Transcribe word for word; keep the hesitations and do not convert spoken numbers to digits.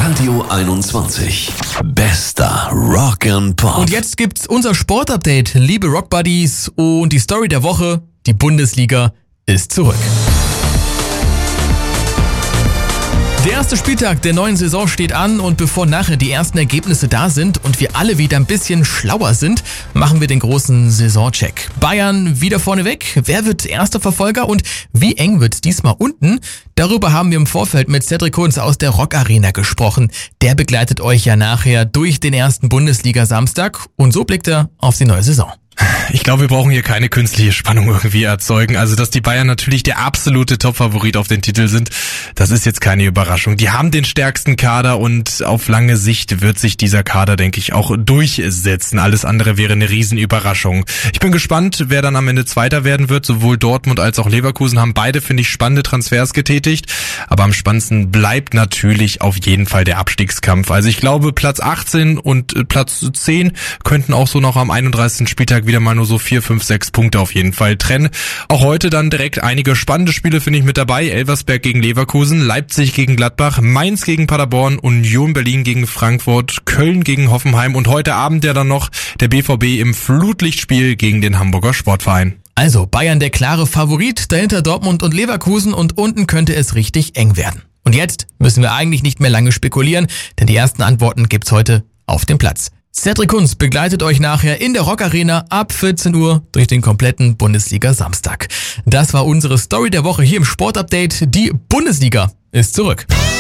Radio einundzwanzig. Bester Rock and Pop. Und jetzt gibt's unser Sportupdate, liebe Rock Buddies, und die Story der Woche, die Bundesliga ist zurück. Der erste Spieltag der neuen Saison steht an und bevor nachher die ersten Ergebnisse da sind und wir alle wieder ein bisschen schlauer sind, machen wir den großen Saisoncheck. Bayern wieder vorneweg, wer wird erster Verfolger und wie eng wird's diesmal unten? Darüber haben wir im Vorfeld mit Cedric Kunz aus der Rock Arena gesprochen. Der begleitet euch ja nachher durch den ersten Bundesliga-Samstag und so blickt er auf die neue Saison. Ich glaube, wir brauchen hier keine künstliche Spannung irgendwie erzeugen. Also, dass die Bayern natürlich der absolute Top-Favorit auf den Titel sind, das ist jetzt keine Überraschung. Die haben den stärksten Kader und auf lange Sicht wird sich dieser Kader, denke ich, auch durchsetzen. Alles andere wäre eine Riesenüberraschung. Ich bin gespannt, wer dann am Ende Zweiter werden wird. Sowohl Dortmund als auch Leverkusen haben beide, finde ich, spannende Transfers getätigt. Aber am spannendsten bleibt natürlich auf jeden Fall der Abstiegskampf. Also ich glaube, Platz achtzehn und Platz zehn könnten auch so noch am einunddreißigsten Spieltag wieder mal nur so vier, fünf, sechs Punkte auf jeden Fall trennen. Auch heute dann direkt einige spannende Spiele, finde ich, mit dabei. Elversberg gegen Leverkusen, Leipzig gegen Gladbach, Mainz gegen Paderborn, Union Berlin gegen Frankfurt, Köln gegen Hoffenheim und heute Abend ja dann noch der B V B im Flutlichtspiel gegen den Hamburger Sportverein. Also Bayern der klare Favorit, dahinter Dortmund und Leverkusen und unten könnte es richtig eng werden. Und jetzt müssen wir eigentlich nicht mehr lange spekulieren, denn die ersten Antworten gibt's heute auf dem Platz. Cedric Kunz begleitet euch nachher in der Rock Arena ab vierzehn Uhr durch den kompletten Bundesliga-Samstag. Das war unsere Story der Woche hier im Sportupdate. Die Bundesliga ist zurück.